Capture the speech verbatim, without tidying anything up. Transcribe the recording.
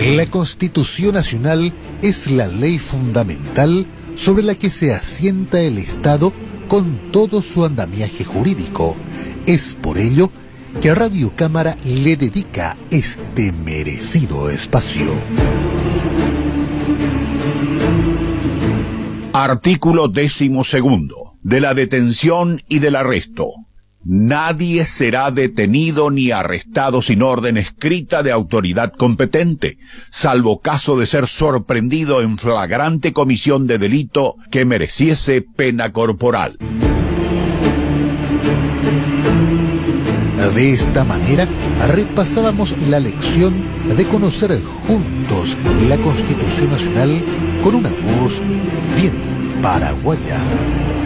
La Constitución Nacional es la ley fundamental sobre la que se asienta el Estado con todo su andamiaje jurídico. Es por ello que Radio Cámara le dedica este merecido espacio. Artículo décimo segundo. De la detención y del arresto. Nadie será detenido ni arrestado sin orden escrita de autoridad competente, salvo caso de ser sorprendido en flagrante comisión de delito que mereciese pena corporal. De esta manera, repasábamos la lección de conocer juntos la Constitución Nacional con una voz bien paraguaya.